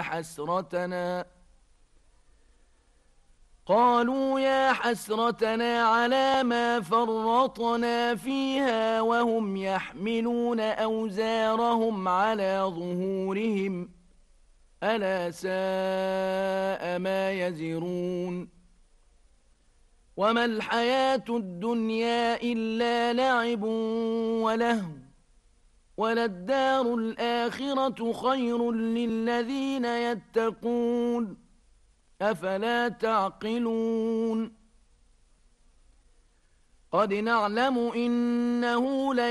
يا حسرتنا على ما فرطنا فيها وهم يحملون أوزارهم على ظهورهم ألا ساء ما يزرون وما الحياة الدنيا إلا لعب ولهو وللدار الآخرة خير للذين يتقون أفلا تعقلون قد نعلم إنه